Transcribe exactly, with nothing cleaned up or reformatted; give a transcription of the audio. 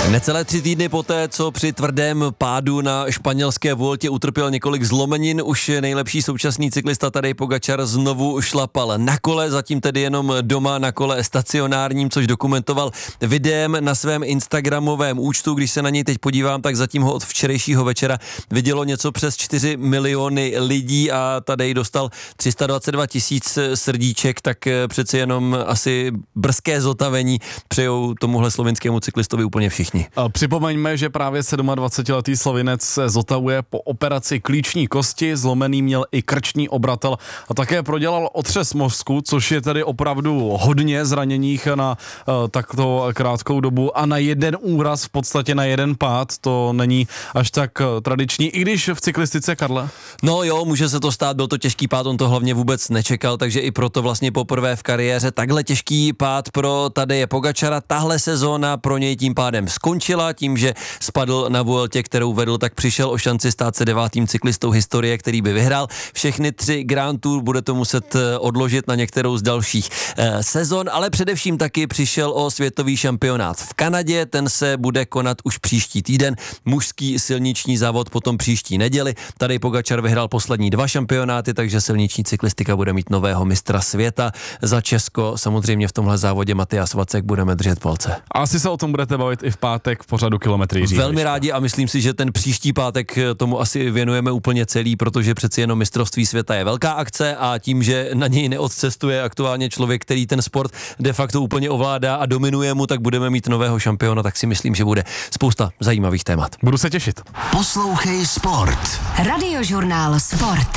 Necelé tři týdny poté, co při tvrdém pádu na španělské Vueltě utrpěl několik zlomenin, už nejlepší současný cyklista Tadej Pogačar znovu šlapal na kole, zatím tedy jenom doma na kole stacionárním, což dokumentoval videem na svém instagramovém účtu. Když se na něj teď podívám, tak zatím ho od včerejšího večera vidělo něco přes čtyři miliony lidí a Tadej dostal tři sta dvacet dva tisíc srdíček, tak přeci jenom asi brzké zotavení přejou tomuhle slovinskému cyklistovi úplně všichni. Připomeňme, že právě dvacetisedmiletý Slovinec se zotavuje po operaci klíční kosti, zlomený měl i krční obratel a také prodělal otřes mozku, což je tedy opravdu hodně zraněních na uh, takto krátkou dobu a na jeden úraz, v podstatě na jeden pád, to není až tak uh, tradiční, i když v cyklistice, Karle? No jo, může se to stát, byl to těžký pád, on to hlavně vůbec nečekal, takže i proto vlastně poprvé v kariéře takhle těžký pád pro Tadeje Pogačara. Tahle sezóna pro něj tím pádem skončila, tím, že spadl na Vueltě, kterou vedl, tak přišel o šanci stát se devátým cyklistou historie, který by vyhrál všechny tři Grand Tour, bude to muset odložit na některou z dalších eh, sezon, ale především taky přišel o světový šampionát v Kanadě, ten se bude konat už příští týden, mužský silniční závod potom příští neděli. Tadej Pogačar vyhrál poslední dva šampionáty, takže silniční cyklistika bude mít nového mistra světa. Za Česko samozřejmě v tomhle závodě Matyáš Vacek, budeme držet palce. Asi se o tom budete bavit i v pátek v pořadu Kilometry Jiří. Velmi rádi a myslím si, že ten příští pátek tomu asi věnujeme úplně celý, protože přeci jenom mistrovství světa je velká akce a tím, že na něj neodcestuje aktuálně člověk, který ten sport de facto úplně ovládá a dominuje mu, tak budeme mít nového šampiona, tak si myslím, že bude spousta zajímavých témat. Budu se těšit. Poslouchej Sport. Radiožurnál Sport.